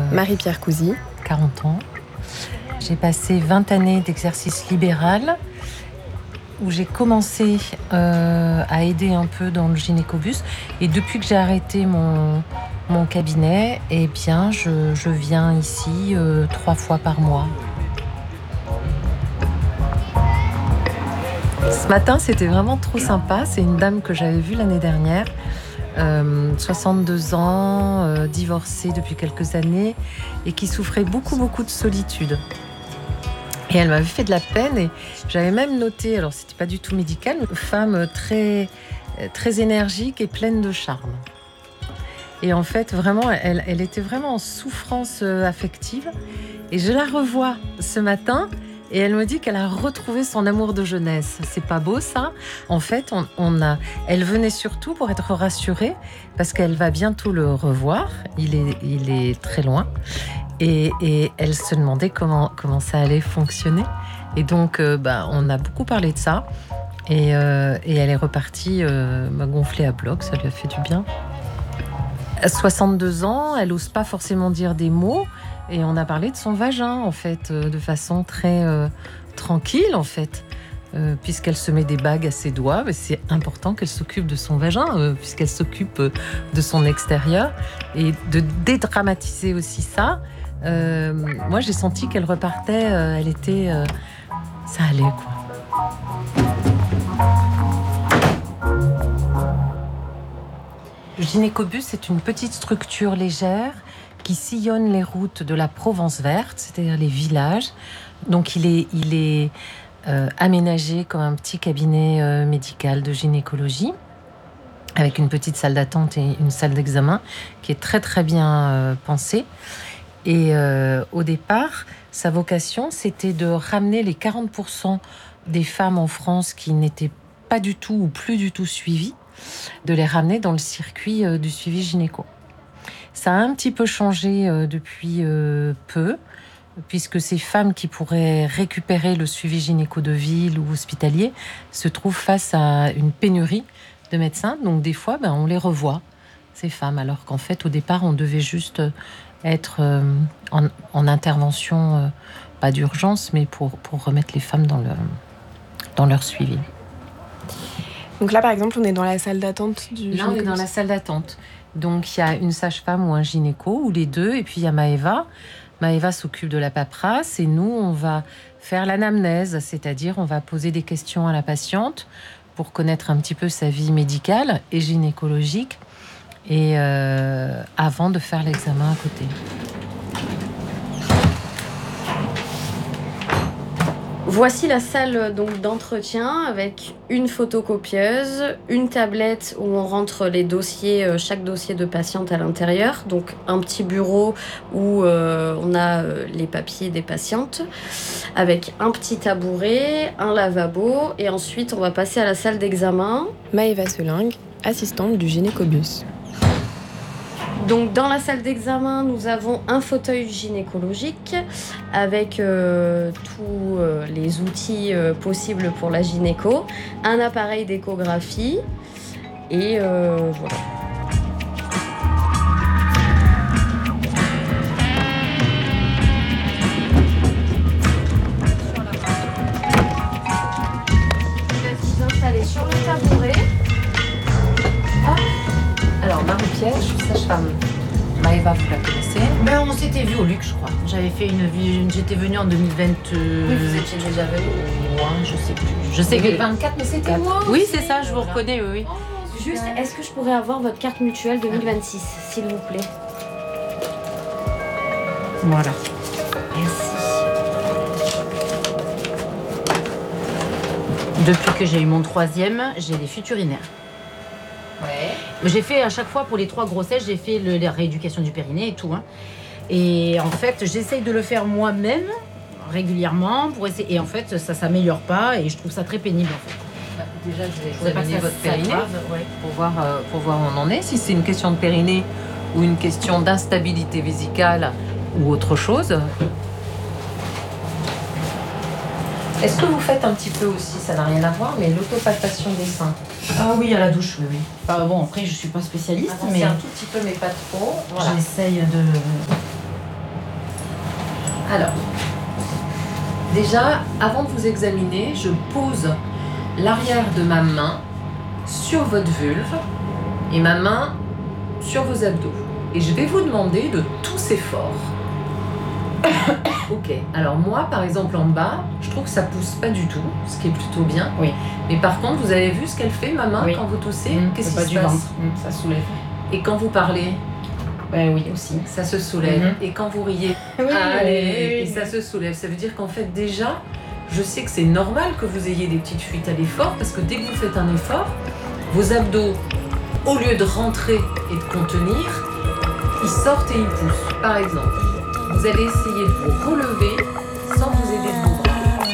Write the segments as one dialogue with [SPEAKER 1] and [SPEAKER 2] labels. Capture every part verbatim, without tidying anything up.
[SPEAKER 1] Marie-Pierre Cousy,
[SPEAKER 2] quarante ans. J'ai passé vingt années d'exercice libéral où j'ai commencé euh, à aider un peu dans le gynécobus. Et depuis que j'ai arrêté mon, mon cabinet, eh bien, je, je viens ici euh, trois fois par mois. Ce matin, c'était vraiment trop sympa. C'est une dame que j'avais vue l'année dernière, euh, soixante-deux ans, euh, divorcée depuis quelques années et qui souffrait beaucoup, beaucoup de solitude. Et elle m'avait fait de la peine et j'avais même noté, alors c'était pas du tout médical, une femme très, très énergique et pleine de charme. Et en fait, vraiment, elle, elle était vraiment en souffrance affective. Et je la revois ce matin et elle me dit qu'elle a retrouvé son amour de jeunesse. C'est pas beau ça ? En fait, on, on a, elle venait surtout pour être rassurée parce qu'elle va bientôt le revoir. Il est, il est très loin. Et, et elle se demandait comment, comment ça allait fonctionner. Et donc, euh, bah, on a beaucoup parlé de ça. Et, euh, et elle est repartie euh, gonflée à bloc. Ça lui a fait du bien. À soixante-deux ans, elle n'ose pas forcément dire des mots. Et on a parlé de son vagin, en fait, euh, de façon très euh, tranquille, en fait. Euh, puisqu'elle se met des bagues à ses doigts, mais c'est important qu'elle s'occupe de son vagin, euh, puisqu'elle s'occupe euh, de son extérieur. Et de dédramatiser aussi ça. Euh, moi, j'ai senti qu'elle repartait, euh, elle était... Euh, ça allait, quoi. Le gynécobus, c'est une petite structure légère qui sillonne les routes de la Provence verte, c'est-à-dire les villages. Donc, il est, il est euh, aménagé comme un petit cabinet euh, médical de gynécologie, avec une petite salle d'attente et une salle d'examen qui est très, très bien euh, pensée. Et euh, au départ, sa vocation, c'était de ramener les quarante pour cent des femmes en France qui n'étaient pas du tout ou plus du tout suivies, de les ramener dans le circuit euh, du suivi gynéco. Ça a un petit peu changé euh, depuis euh, peu, puisque ces femmes qui pourraient récupérer le suivi gynéco de ville ou hospitalier se trouvent face à une pénurie de médecins. Donc des fois, ben, on les revoit, ces femmes, alors qu'en fait, au départ, on devait juste... être euh, en, en intervention, euh, pas d'urgence, mais pour, pour remettre les femmes dans, le, dans leur suivi.
[SPEAKER 1] Donc là, par exemple, on est dans la salle d'attente du
[SPEAKER 2] Là, on est dans la salle d'attente. Donc, il y a une sage-femme ou un gynéco, ou les deux, et puis il y a Maëva. Maëva s'occupe de la paperasse, et nous, on va faire l'anamnèse, c'est-à-dire on va poser des questions à la patiente pour connaître un petit peu sa vie médicale et gynécologique, et euh, avant de faire l'examen à côté.
[SPEAKER 3] Voici la salle donc d'entretien avec une photocopieuse, une tablette où on rentre les dossiers, chaque dossier de patiente à l'intérieur, donc un petit bureau où euh, on a les papiers des patientes, avec un petit tabouret, un lavabo, et ensuite on va passer à la salle d'examen.
[SPEAKER 1] Maëva Selingue, assistante du gynécobus.
[SPEAKER 3] Donc dans la salle d'examen, nous avons un fauteuil gynécologique avec euh, tous euh, les outils euh, possibles pour la gynéco, un appareil d'échographie et euh, voilà. Je vais vous installer sur le tabouret.
[SPEAKER 2] Ah. Alors, Marie-Pierre, je suis sage-femme. Maëva, vous la connaissez ?
[SPEAKER 4] Ben, on s'était vu au Luc, je crois. J'avais fait une vie, j'étais venue en deux mille vingt.
[SPEAKER 2] Oui, vous étiez déjà venue.
[SPEAKER 4] Ouais, je sais plus. Je sais
[SPEAKER 2] deux mille
[SPEAKER 4] que.
[SPEAKER 2] vingt-quatre, mais c'était moi.
[SPEAKER 4] Oui,
[SPEAKER 2] aussi.
[SPEAKER 4] c'est ça, je vous reconnais, oui, oui.
[SPEAKER 3] Oh, juste, est-ce que je pourrais avoir votre carte mutuelle deux mille vingt-six, s'il vous plaît ?
[SPEAKER 4] Voilà.
[SPEAKER 3] Merci.
[SPEAKER 4] Depuis que j'ai eu mon troisième, j'ai des fuites urinaires.
[SPEAKER 2] Ouais.
[SPEAKER 4] J'ai fait à chaque fois pour les trois grossesses, j'ai fait le, la rééducation du périnée et tout. Hein. Et en fait, j'essaye de le faire moi-même régulièrement pour essayer. Et en fait, ça s'améliore pas et je trouve ça très pénible en fait.
[SPEAKER 2] Bah, déjà, vous
[SPEAKER 4] Je
[SPEAKER 2] avez
[SPEAKER 4] voudrais pas
[SPEAKER 2] examiné
[SPEAKER 4] que ça
[SPEAKER 2] votre
[SPEAKER 4] soit
[SPEAKER 2] périnée
[SPEAKER 4] grave, ouais.
[SPEAKER 2] pour voir, euh, pour voir où on en est. Si c'est une question de périnée ou une question d'instabilité vésicale ou autre chose. Est-ce que vous faites un petit peu aussi, ça n'a rien à voir, mais l'autopalpation des seins?
[SPEAKER 4] Ah oui, à la douche, oui, oui. Enfin, bon, après, je suis pas spécialiste,
[SPEAKER 2] Avancez
[SPEAKER 4] mais
[SPEAKER 2] un tout petit peu, mais pas trop.
[SPEAKER 4] voilà. J'essaye de...
[SPEAKER 2] Alors, déjà, avant de vous examiner, je pose l'arrière de ma main sur votre vulve et ma main sur vos abdos. Et je vais vous demander de tous efforts. Ok, alors moi, par exemple, en bas, je trouve que ça pousse pas du tout, ce qui est plutôt bien.
[SPEAKER 4] Oui.
[SPEAKER 2] Mais par contre, vous avez vu ce qu'elle fait, ma main,
[SPEAKER 4] Oui.
[SPEAKER 2] quand vous toussez?
[SPEAKER 4] Mmh,
[SPEAKER 2] Qu'est-ce
[SPEAKER 4] c'est
[SPEAKER 2] qui
[SPEAKER 4] pas
[SPEAKER 2] se
[SPEAKER 4] du
[SPEAKER 2] passe?
[SPEAKER 4] ventre. Mmh, ça soulève.
[SPEAKER 2] Et quand vous parlez,
[SPEAKER 4] Ben oui, aussi.
[SPEAKER 2] ça se soulève.
[SPEAKER 4] Mmh.
[SPEAKER 2] Et quand vous riez,
[SPEAKER 4] Oui,
[SPEAKER 2] allez,
[SPEAKER 4] oui,
[SPEAKER 2] et ça se soulève. Ça veut dire qu'en fait, déjà, je sais que c'est normal que vous ayez des petites fuites à l'effort, parce que dès que vous faites un effort, vos abdos, au lieu de rentrer et de contenir, ils sortent et ils poussent. Par exemple, vous allez essayer de vous relever sans vous aider de vos bras.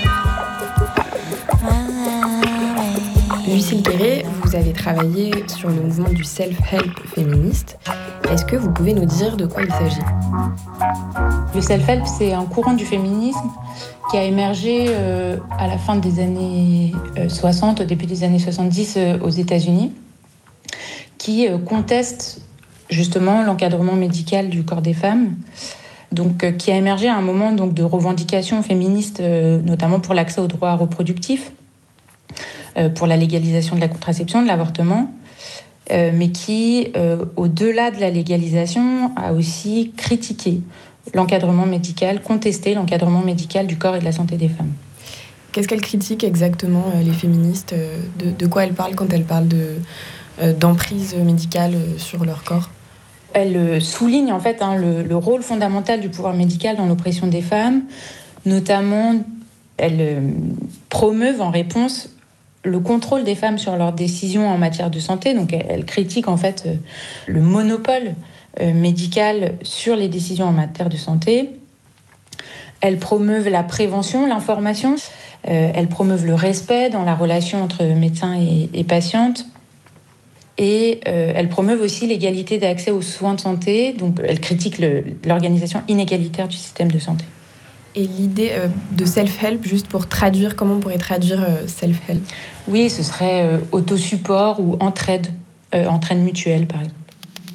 [SPEAKER 1] Lucille Guéret, vous avez travaillé sur le mouvement du self-help féministe. Est-ce que vous pouvez nous dire de quoi il s'agit?
[SPEAKER 5] Le self-help, c'est un courant du féminisme qui a émergé euh, à la fin des années euh, soixante, au début des années soixante-dix euh, aux États-Unis, qui euh, conteste justement l'encadrement médical du corps des femmes, donc euh, qui a émergé à un moment donc, de revendications féministes, euh, notamment pour l'accès aux droits reproductifs, euh, pour la légalisation de la contraception, de l'avortement, euh, mais qui, euh, au-delà de la légalisation, a aussi critiqué l'encadrement médical, contesté l'encadrement médical du corps et de la santé des femmes.
[SPEAKER 1] Qu'est-ce qu'elles critiquent exactement, euh, les féministes? de, de quoi elles parlent quand elles parlent de, euh, d'emprise médicale sur leur corps?
[SPEAKER 5] Elle souligne en fait hein, le, le rôle fondamental du pouvoir médical dans l'oppression des femmes, notamment elle euh, promeuvent en réponse le contrôle des femmes sur leurs décisions en matière de santé. Donc elle, elle critique en fait euh, le monopole euh, médical sur les décisions en matière de santé. Elle promeuvent la prévention, l'information. Euh, elle promeuvent le respect dans la relation entre médecins et, et patientes. Et euh, elle promeuvent aussi l'égalité d'accès aux soins de santé. Donc, elle critique le, l'organisation inégalitaire du système de santé.
[SPEAKER 1] Et l'idée euh, de self-help, juste pour traduire, comment on pourrait traduire euh, self-help?
[SPEAKER 5] Oui, ce serait euh, autosupport ou entraide, euh, entraide mutuelle, par exemple.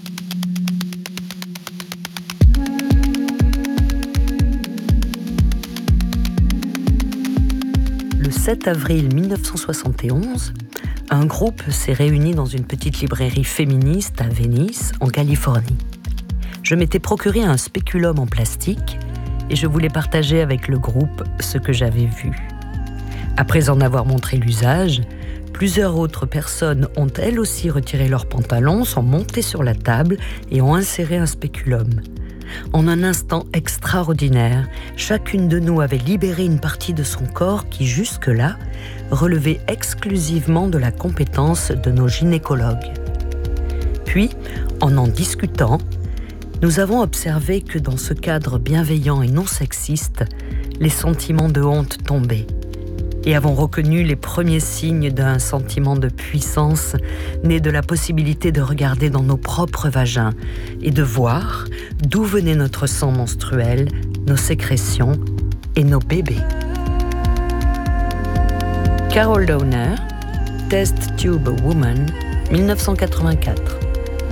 [SPEAKER 6] Le sept avril mille neuf cent soixante et onze, un groupe s'est réuni dans une petite librairie féministe à Venice, en Californie. Je m'étais procuré un spéculum en plastique et je voulais partager avec le groupe ce que j'avais vu. Après en avoir montré l'usage, plusieurs autres personnes ont elles aussi retiré leurs pantalons, sont montées sur la table et ont inséré un spéculum. En un instant extraordinaire, chacune de nous avait libéré une partie de son corps qui, jusque-là, relevait exclusivement de la compétence de nos gynécologues. Puis, en en discutant, nous avons observé que dans ce cadre bienveillant et non sexiste, les sentiments de honte tombaient et avons reconnu les premiers signes d'un sentiment de puissance né de la possibilité de regarder dans nos propres vagins et de voir d'où venait notre sang menstruel, nos sécrétions et nos bébés. Carol Downer, Test Tube Woman, dix-neuf cent quatre-vingt-quatre.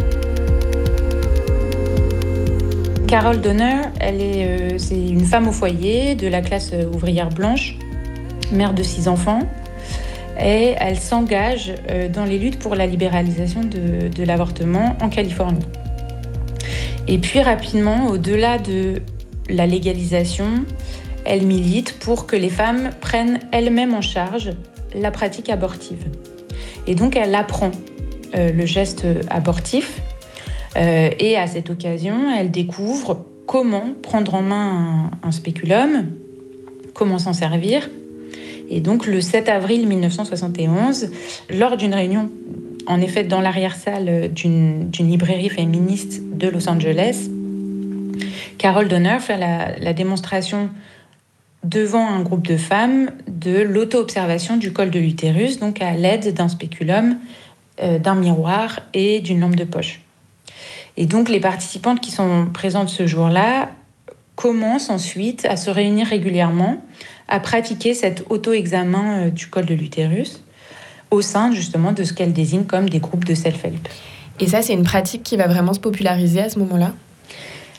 [SPEAKER 5] Carol Downer, elle est, euh, c'est une femme au foyer de la classe ouvrière blanche, mère de six enfants, et elle s'engage euh, dans les luttes pour la libéralisation de, de l'avortement en Californie. Et puis rapidement, au-delà de la légalisation, elle milite pour que les femmes prennent elles-mêmes en charge la pratique abortive. Et donc elle apprend euh, le geste abortif. Euh, et à cette occasion, elle découvre comment prendre en main un, un spéculum, comment s'en servir. Et donc le sept avril mille neuf cent soixante et onze, lors d'une réunion, en effet dans l'arrière-salle d'une, d'une librairie féministe de Los Angeles, Carol Downer fait la, la démonstration devant un groupe de femmes de l'auto-observation du col de l'utérus, donc à l'aide d'un spéculum, euh, d'un miroir et d'une lampe de poche. Et donc les participantes qui sont présentes ce jour-là commencent ensuite à se réunir régulièrement, à pratiquer cet auto-examen du col de l'utérus au sein justement de ce qu'elle désigne comme des groupes de self-help.
[SPEAKER 1] Et ça, c'est une pratique qui va vraiment se populariser à ce moment-là?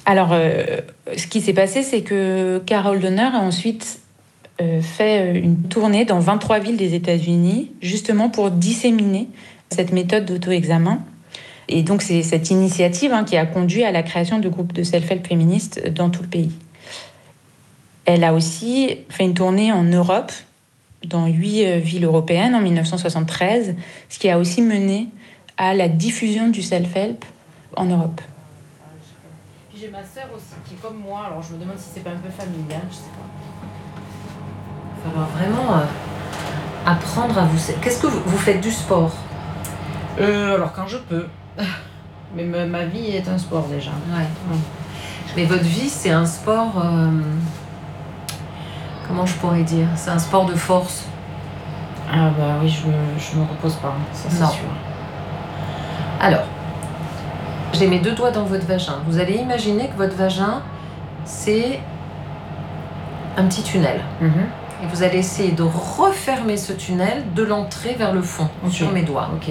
[SPEAKER 5] Alors, euh, ce qui s'est passé, c'est que Carol Donner a ensuite euh, fait une tournée dans vingt-trois villes des États-Unis, justement pour disséminer cette méthode d'auto-examen. Et donc, c'est cette initiative hein, qui a conduit à la création de groupes de self-help féministes dans tout le pays. Elle a aussi fait une tournée en Europe, dans huit villes européennes en dix-neuf cent soixante-treize, ce qui a aussi mené à la diffusion du self-help en Europe.
[SPEAKER 4] Puis j'ai ma sœur aussi qui est comme moi, alors je me demande si c'est pas un peu familial, je sais pas.
[SPEAKER 2] Il va falloir vraiment euh, apprendre à vous... Qu'est-ce que vous, vous faites du sport?
[SPEAKER 4] euh, Alors quand je peux. Mais ma, ma vie est un sport déjà.
[SPEAKER 2] Ouais. Ouais. Mais votre vie, c'est un sport... Euh... Comment je pourrais dire? C'est un sport de force.
[SPEAKER 4] Ah bah oui, je me, je me repose pas, ça c'est
[SPEAKER 2] non.
[SPEAKER 4] sûr.
[SPEAKER 2] Alors, j'ai mes deux doigts dans votre vagin. Vous allez imaginer que votre vagin, c'est un petit tunnel. Mm-hmm. Et vous allez essayer de refermer ce tunnel de l'entrée vers le fond, okay. Sur mes doigts.
[SPEAKER 4] Ok.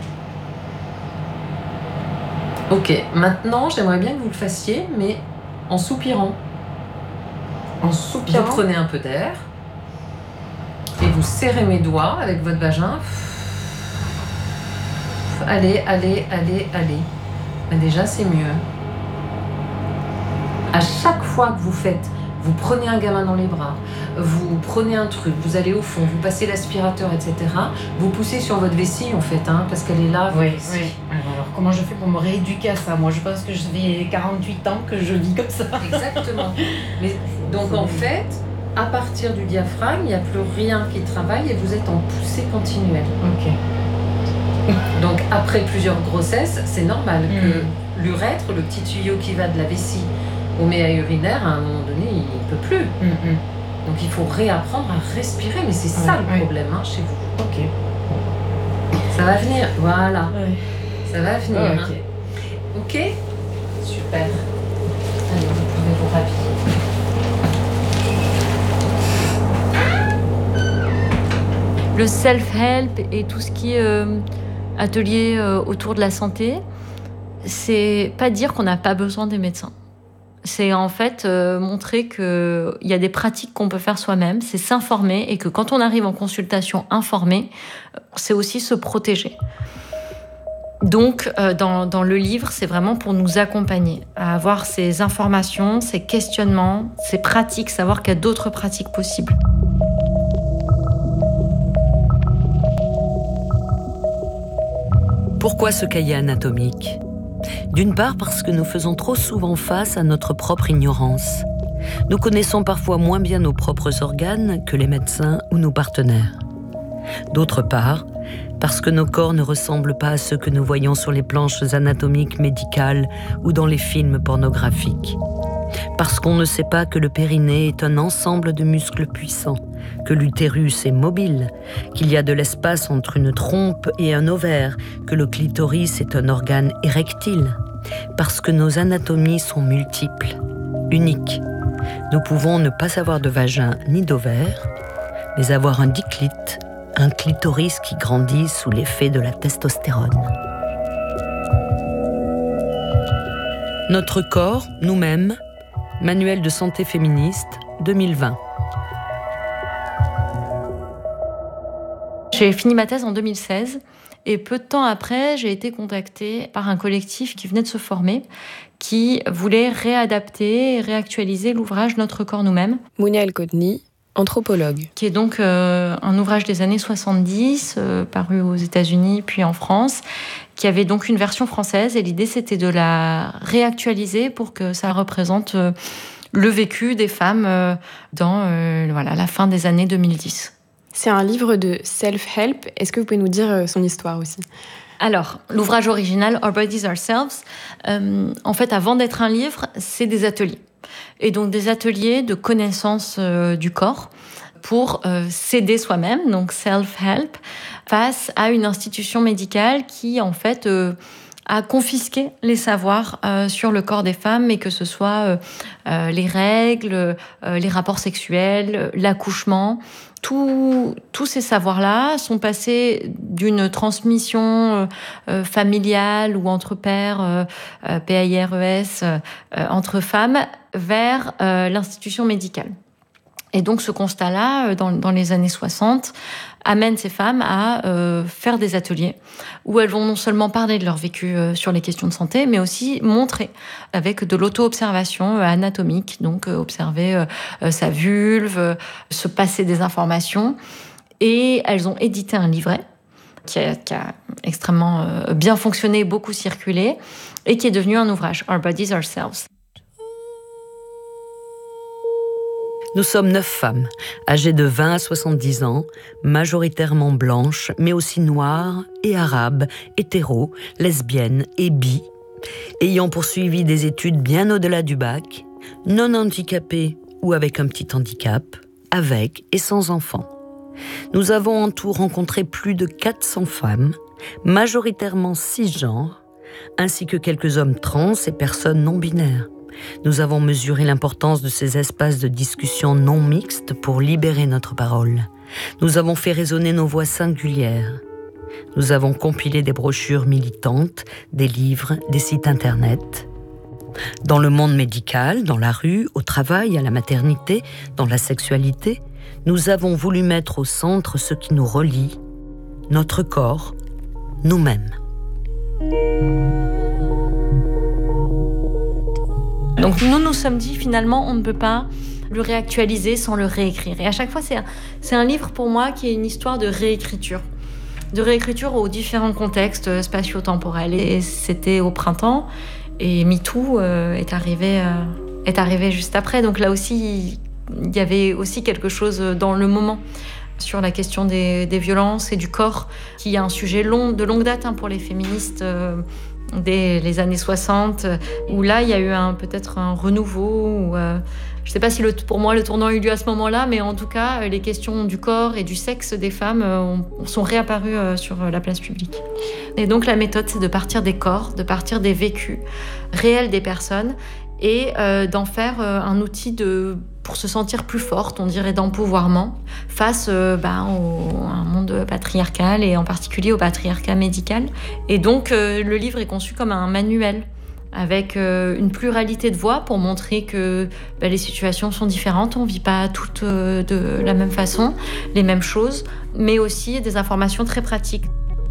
[SPEAKER 2] Ok, maintenant, j'aimerais bien que vous le fassiez, mais en soupirant.
[SPEAKER 4] En soupirant.
[SPEAKER 2] Vous prenez un peu d'air et vous serrez mes doigts avec votre vagin. Allez, allez, allez, allez. Mais déjà, c'est mieux. À chaque fois que vous faites, vous prenez un gamin dans les bras, vous prenez un truc, vous allez au fond, vous passez l'aspirateur, et cetera. Vous poussez sur votre vessie, en fait, hein, parce qu'elle est là.
[SPEAKER 4] Oui, oui. Alors, comment je fais pour me rééduquer à ça? Moi, je pense que je fais quarante-huit ans que je vis comme ça.
[SPEAKER 2] Exactement. Mais, donc, en fait, à partir du diaphragme, il n'y a plus rien qui travaille et vous êtes en poussée continuelle.
[SPEAKER 4] Ok.
[SPEAKER 2] Donc, après plusieurs grossesses, c'est normal mmh. que l'urètre, le petit tuyau qui va de la vessie au méa urinaire, à un moment donné, il ne peut plus. Mmh. Donc, il faut réapprendre à respirer. Mais c'est ça ouais, le problème ouais. hein, chez vous.
[SPEAKER 4] Ok.
[SPEAKER 2] Ça va venir. Voilà.
[SPEAKER 4] Ouais.
[SPEAKER 2] Ça va venir.
[SPEAKER 4] Oh, ok.
[SPEAKER 2] Hein. Ok. Super. Allez, vous pouvez vous rhabiller.
[SPEAKER 7] Le self-help et tout ce qui est euh, atelier euh, autour de la santé, c'est pas dire qu'on n'a pas besoin des médecins. C'est en fait euh, montrer qu'il y a des pratiques qu'on peut faire soi-même, c'est s'informer et que quand on arrive en consultation informé, c'est aussi se protéger. Donc, euh, dans, dans le livre, c'est vraiment pour nous accompagner à avoir ces informations, ces questionnements, ces pratiques, savoir qu'il y a d'autres pratiques possibles.
[SPEAKER 6] Pourquoi ce cahier anatomique ? D'une part parce que nous faisons trop souvent face à notre propre ignorance. Nous connaissons parfois moins bien nos propres organes que les médecins ou nos partenaires. D'autre part, parce que nos corps ne ressemblent pas à ceux que nous voyons sur les planches anatomiques médicales ou dans les films pornographiques. Parce qu'on ne sait pas que le périnée est un ensemble de muscles puissants, que l'utérus est mobile, qu'il y a de l'espace entre une trompe et un ovaire, que le clitoris est un organe érectile, parce que nos anatomies sont multiples, uniques. Nous pouvons ne pas avoir de vagin ni d'ovaire, mais avoir un diclite, un clitoris qui grandit sous l'effet de la testostérone. Notre corps, nous-mêmes, Manuel de santé féministe, deux mille vingt.
[SPEAKER 7] J'ai fini ma thèse en deux mille seize et peu de temps après, j'ai été contactée par un collectif qui venait de se former, qui voulait réadapter et réactualiser l'ouvrage Notre corps nous-mêmes.
[SPEAKER 1] Mounia El-Kodni, anthropologue.
[SPEAKER 7] Qui est donc euh, un ouvrage des années soixante-dix, euh, paru aux États-Unis puis en France, qui avait donc une version française et l'idée c'était de la réactualiser pour que ça représente euh, le vécu des femmes euh, dans euh, voilà, la fin des années deux mille dix.
[SPEAKER 1] C'est un livre de self-help. Est-ce que vous pouvez nous dire son histoire aussi ?
[SPEAKER 7] Alors, l'ouvrage original, Our Bodies Ourselves, euh, en fait, avant d'être un livre, c'est des ateliers. Et donc des ateliers de connaissance euh, du corps pour euh, s'aider soi-même, donc self-help, face à une institution médicale qui, en fait, euh, à confisquer les savoirs euh, sur le corps des femmes, et que ce soit euh, euh, les règles, euh, les rapports sexuels, l'accouchement. Tout, tous ces savoirs-là sont passés d'une transmission euh, familiale ou entre pairs, euh, euh, P A I R E S, euh, entre femmes, vers euh, l'institution médicale. Et donc ce constat-là, dans, dans les années soixante, amène ces femmes à euh, faire des ateliers où elles vont non seulement parler de leur vécu euh, sur les questions de santé, mais aussi montrer avec de l'auto-observation euh, anatomique, donc euh, observer euh, euh, sa vulve, euh, se passer des informations. Et elles ont édité un livret qui a, qui a extrêmement euh, bien fonctionné, beaucoup circulé, et qui est devenu un ouvrage, Our Bodies, Ourselves.
[SPEAKER 6] Nous sommes neuf femmes, âgées de vingt à soixante-dix ans, majoritairement blanches, mais aussi noires et arabes, hétéros, lesbiennes et bi, ayant poursuivi des études bien au-delà du bac, non handicapées ou avec un petit handicap, avec et sans enfants. Nous avons en tout rencontré plus de quatre cents femmes, majoritairement cisgenres, ainsi que quelques hommes trans et personnes non-binaires. Nous avons mesuré l'importance de ces espaces de discussion non mixtes pour libérer notre parole. Nous avons fait résonner nos voix singulières. Nous avons compilé des brochures militantes, des livres, des sites internet. Dans le monde médical, dans la rue, au travail, à la maternité, dans la sexualité, nous avons voulu mettre au centre ce qui nous relie, notre corps, nous-mêmes.
[SPEAKER 7] Donc nous nous sommes dit, finalement, on ne peut pas le réactualiser sans le réécrire. Et à chaque fois, c'est un, c'est un livre pour moi qui est une histoire de réécriture. De réécriture aux différents contextes spatio-temporels. Et c'était au printemps, et MeToo euh, est, arrivé, euh, est arrivé juste après. Donc là aussi, il y avait aussi quelque chose dans le moment sur la question des, des violences et du corps, qui est un sujet long, de longue date hein, pour les féministes, euh, dès les années soixante, où là, il y a eu un, peut-être un renouveau. Où, euh, je ne sais pas si le, pour moi, le tournant a eu lieu à ce moment-là, mais en tout cas, les questions du corps et du sexe des femmes euh, ont, sont réapparues euh, sur la place publique. Et donc, la méthode, c'est de partir des corps, de partir des vécus réels des personnes, et euh, d'en faire euh, un outil de, pour se sentir plus forte, on dirait d'empouvoirment, face euh, bah, au, à un monde patriarcal, et en particulier au patriarcat médical. Et donc, euh, le livre est conçu comme un manuel, avec euh, une pluralité de voix pour montrer que bah, les situations sont différentes, on ne vit pas toutes euh, de la même façon, les mêmes choses, mais aussi des informations très pratiques.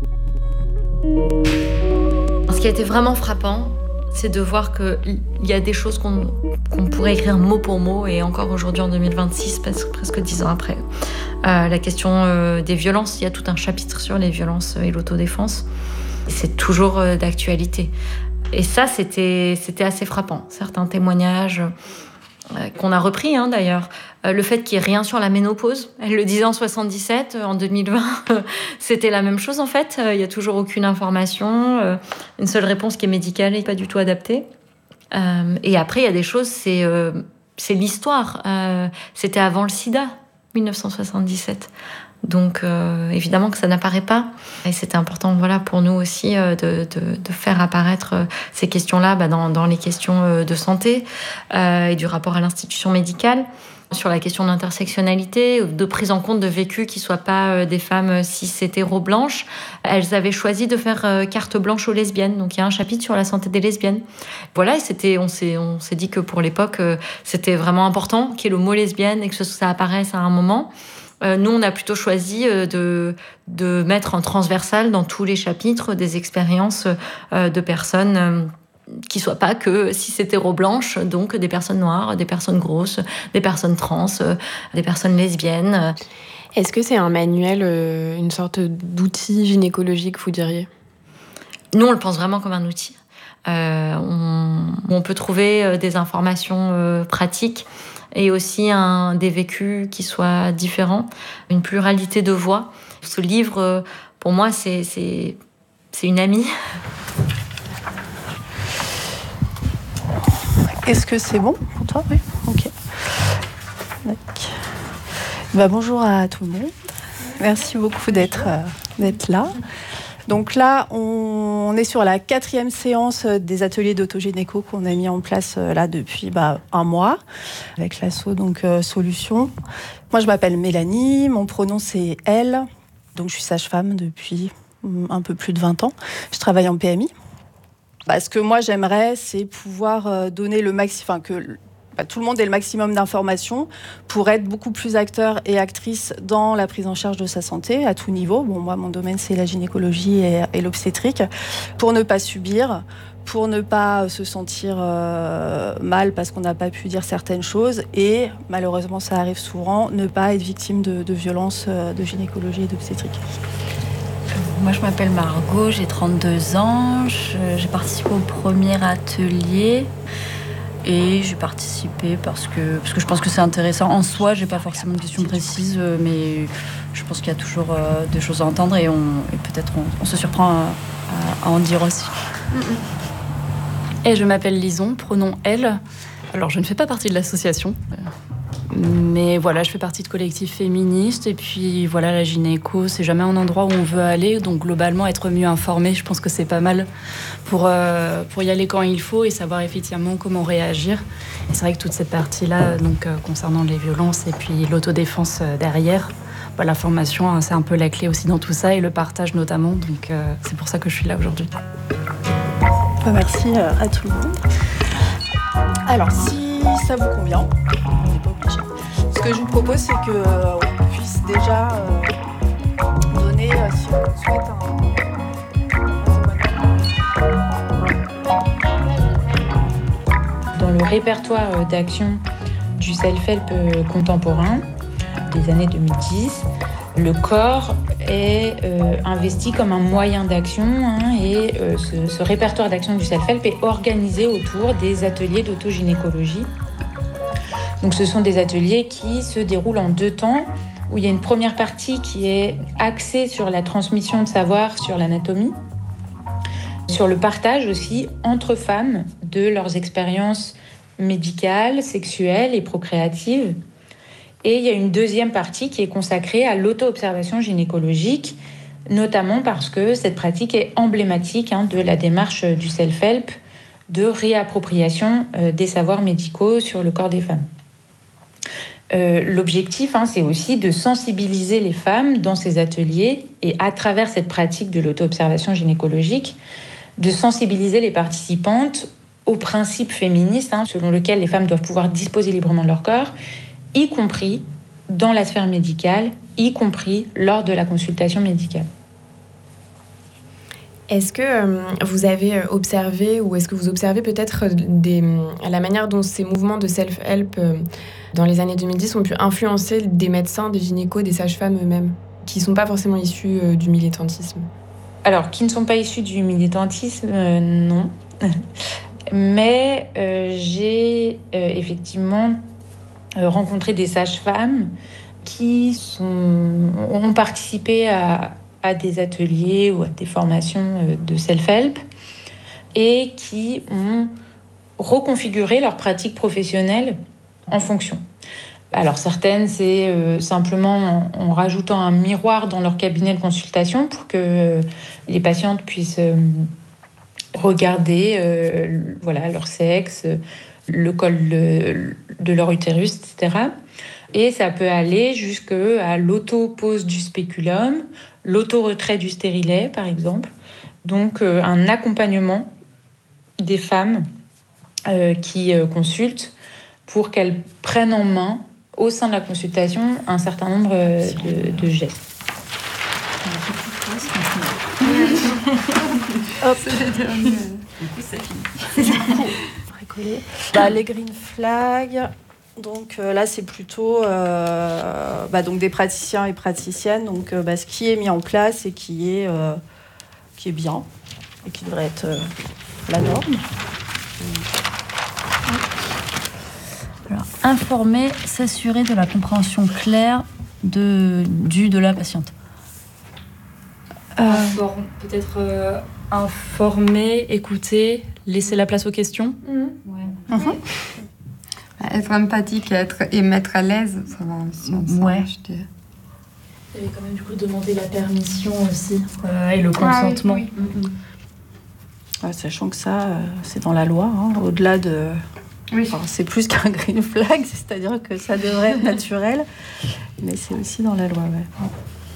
[SPEAKER 7] Ce qui a été vraiment frappant, c'est de voir qu'il y a des choses qu'on, qu'on pourrait écrire mot pour mot, et encore aujourd'hui en deux mille vingt-six, presque, presque dix ans après. Euh, la question euh, des violences, il y a tout un chapitre sur les violences et l'autodéfense. C'est toujours euh, d'actualité. Et ça, c'était, c'était assez frappant. Certains témoignages euh, qu'on a repris hein, d'ailleurs. Euh, le fait qu'il n'y ait rien sur la ménopause. Elle le disait en soixante-dix-sept, en deux mille vingt, c'était la même chose en fait. Il n'y a toujours aucune information. Euh, une seule réponse qui est médicale et pas du tout adaptée. Euh, et après, il y a des choses, c'est, euh, c'est l'histoire. Euh, c'était avant le sida, dix-neuf cent soixante-dix-sept. Donc euh, évidemment que ça n'apparaît pas. Et c'était important voilà, pour nous aussi euh, de, de, de faire apparaître euh, ces questions-là bah, dans, dans les questions euh, de santé euh, et du rapport à l'institution médicale, sur la question d'intersectionnalité, de prise en compte de vécus qui ne soient pas euh, des femmes cis hétéro blanches. Elles avaient choisi de faire euh, carte blanche aux lesbiennes. Donc il y a un chapitre sur la santé des lesbiennes. Voilà, et c'était, on, s'est, on s'est dit que pour l'époque, euh, c'était vraiment important qu'il y ait le mot lesbienne et que ça apparaisse à un moment. Nous, on a plutôt choisi de, de mettre en transversal dans tous les chapitres des expériences de personnes qui ne soient pas que cis hétéro-blanches, donc des personnes noires, des personnes grosses, des personnes trans, des personnes lesbiennes.
[SPEAKER 1] Est-ce que c'est un manuel, une sorte d'outil gynécologique, vous diriez ?
[SPEAKER 7] Nous, on le pense vraiment comme un outil. Euh, on, on peut trouver des informations euh, pratiques, et aussi un, des vécus qui soient différents, une pluralité de voix. Ce livre, pour moi, c'est, c'est, c'est une amie.
[SPEAKER 8] Est-ce que c'est bon pour toi ? Oui, ok. Bah, bonjour à tout le monde. Merci beaucoup d'être, euh, d'être là. Donc là, on est sur la quatrième séance des ateliers d'autogynéco qu'on a mis en place là depuis bah, un mois avec l'asso donc euh, Solutions. Moi, je m'appelle Mélanie, mon pronom c'est elle. Donc je suis sage-femme depuis un peu plus de vingt ans. Je travaille en P M I. Bah, ce que moi j'aimerais, c'est pouvoir donner le maximum, enfin que bah, tout le monde ait le maximum d'informations pour être beaucoup plus acteur et actrice dans la prise en charge de sa santé à tout niveau. Bon, moi, mon domaine, c'est la gynécologie et, et l'obstétrique. Pour ne pas subir, pour ne pas se sentir euh, mal parce qu'on n'a pas pu dire certaines choses et, malheureusement, ça arrive souvent, ne pas être victime de, de violences de gynécologie et d'obstétrique.
[SPEAKER 9] Moi, je m'appelle Margot, j'ai trente-deux ans. Je, j'ai participé au premier atelier. Et j'ai participé parce que, parce que je pense que c'est intéressant. En soi, j'ai pas forcément de questions précises, mais je pense qu'il y a toujours euh, des choses à entendre et, on, et peut-être on, on se surprend à, à, à en dire aussi.
[SPEAKER 10] Et je m'appelle Lison, pronom elle. Alors, je ne fais pas partie de l'association, mais voilà, je fais partie de collectifs féministes. Et puis, voilà, la gynéco, c'est jamais un endroit où on veut aller. Donc, globalement, être mieux informé, je pense que c'est pas mal pour, euh, pour y aller quand il faut et savoir effectivement comment réagir. Et c'est vrai que toute cette partie-là, donc, euh, concernant les violences et puis l'autodéfense euh, derrière, bah, la formation, hein, c'est un peu la clé aussi dans tout ça et le partage notamment. Donc, euh, c'est pour ça que je suis là aujourd'hui.
[SPEAKER 8] Merci à tout le monde. Alors, si ça vous convient, on n'est pas obligé. Ce que je vous propose, c'est qu'on euh, puisse déjà euh, donner, euh, si on souhaite,
[SPEAKER 5] un... Dans le répertoire d'action du self-help contemporain des années deux mille dix, le corps est euh, investi comme un moyen d'action hein, et euh, ce, ce répertoire d'action du self-help est organisé autour des ateliers d'autogynécologie. Donc ce sont des ateliers qui se déroulent en deux temps, où il y a une première partie qui est axée sur la transmission de savoir sur l'anatomie, sur le partage aussi entre femmes de leurs expériences médicales, sexuelles et procréatives. Et il y a une deuxième partie qui est consacrée à l'auto-observation gynécologique, notamment parce que cette pratique est emblématique hein, de la démarche du self-help de réappropriation euh, des savoirs médicaux sur le corps des femmes. Euh, l'objectif, hein, c'est aussi de sensibiliser les femmes dans ces ateliers et à travers cette pratique de l'auto-observation gynécologique, de sensibiliser les participantes aux principes féministes hein, selon lesquels les femmes doivent pouvoir disposer librement de leur corps, y compris dans la sphère médicale, y compris lors de la consultation médicale.
[SPEAKER 1] Est-ce que euh, vous avez observé ou est-ce que vous observez peut-être des, la manière dont ces mouvements de self-help euh, dans les années deux mille dix ont pu influencer des médecins, des gynécos, des sages-femmes eux-mêmes, qui ne sont pas forcément issus euh, du militantisme?
[SPEAKER 5] Alors, qui ne sont pas issus du militantisme, euh, non. Mais euh, j'ai euh, effectivement euh, rencontré des sages-femmes qui sont, ont participé à, à des ateliers ou à des formations euh, de self-help et qui ont reconfiguré leur pratique professionnelle en fonction. Alors certaines, c'est euh, simplement en, en rajoutant un miroir dans leur cabinet de consultation pour que euh, les patientes puissent euh, regarder euh, voilà, leur sexe, le col de, de leur utérus, et cetera. Et ça peut aller jusqu'à l'auto-pose du spéculum, l'auto-retrait du stérilet, par exemple. Donc euh, un accompagnement des femmes euh, qui euh, consultent pour qu'elles prennent en main au sein de la consultation un certain nombre de, de gestes.
[SPEAKER 8] Hop. Bah, les green flags, donc euh, là c'est plutôt euh, bah, donc des praticiens et praticiennes, donc euh, bah, ce qui est mis en place et qui est, euh, qui est bien et qui devrait être euh, la norme.
[SPEAKER 9] Alors, informer, s'assurer de la compréhension claire de, du de la patiente.
[SPEAKER 10] Euh, Inform, peut-être euh, informer, écouter, laisser la place aux questions.
[SPEAKER 11] Mmh. Ouais. Mmh. Être empathique et, être, et mettre à l'aise, ça va aussi ensemble,
[SPEAKER 9] ouais.
[SPEAKER 11] je dirais.
[SPEAKER 10] Vous avez quand même du coup demandé la permission aussi euh, et le consentement.
[SPEAKER 8] Ah, oui, oui. Ouais, sachant que ça, euh, c'est dans la loi, hein, au-delà de... Oui. Enfin, c'est plus qu'un green flag, c'est-à-dire que ça devrait être naturel, mais c'est aussi dans la loi, ouais.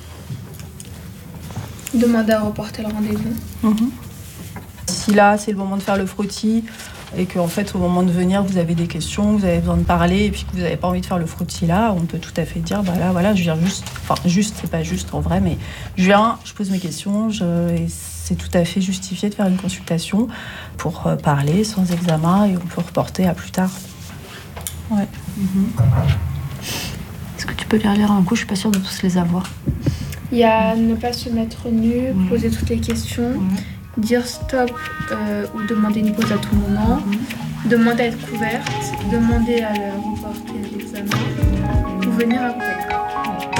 [SPEAKER 11] Demander à reporter le rendez-vous.
[SPEAKER 8] Mm-hmm. Si là, c'est le moment de faire le frottis, et qu'en fait, au moment de venir, vous avez des questions, vous avez besoin de parler, et puis que vous n'avez pas envie de faire le frottis là, on peut tout à fait dire, bah là, voilà, je viens juste, enfin, juste, c'est pas juste en vrai, mais je viens, je pose mes questions, je, et c'est tout à fait justifié de faire une consultation pour euh, parler sans examen, et on peut reporter à plus tard. Ouais. Mm-hmm.
[SPEAKER 9] Est-ce que tu peux les relire un coup? Je suis pas sûre de tous les avoir.
[SPEAKER 11] Il y a ne pas se mettre nu, ouais. Poser toutes les questions, ouais. Dire stop euh, ou demander une pause à tout moment, mmh. Demander à être couverte, demander à reporter l'examen ou venir accompagner.